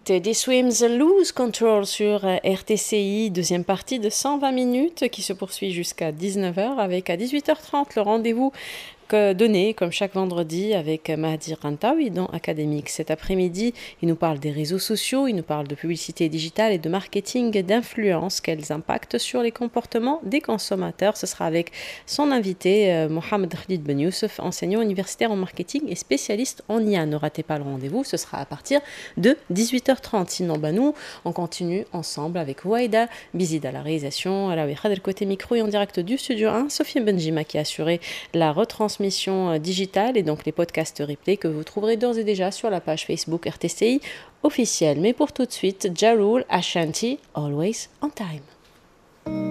Teddy Swims Lose Control sur RTCI, deuxième partie de 120 minutes qui se poursuit jusqu'à 19h avec à 18h30 le rendez-vous donné comme chaque vendredi avec Mahdi Rantawi dans Académique. Cet après-midi, il nous parle des réseaux sociaux, il nous parle de publicité digitale et de marketing d'influence, quels impacts sur les comportements des consommateurs. Ce sera avec son invité Mohamed Khalid Ben Youssef, enseignant universitaire en marketing et spécialiste en IA. Ne ratez pas le rendez-vous, ce sera à partir de 18h30. Sinon, nous, on continue ensemble avec Waïda Bizid à la réalisation, à la côté micro et en direct du studio 1, Sophie Benjima qui a assuré la retransmission digitale et donc les podcasts replay que vous trouverez d'ores et déjà sur la page Facebook RTCI officielle. Mais pour tout de suite, Ja Rule, Ashanti, Always on Time.